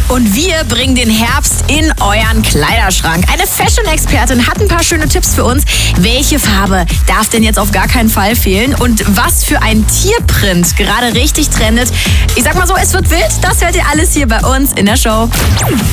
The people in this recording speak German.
Und wir bringen den Herbst in euren Kleiderschrank. Eine Fashion-Expertin hat ein paar schöne Tipps für uns. Welche Farbe darf denn jetzt auf gar keinen Fall fehlen? Und was für ein Tierprint gerade richtig trendet? Ich sag mal so, es wird wild. Das hört ihr alles hier bei uns in der Show.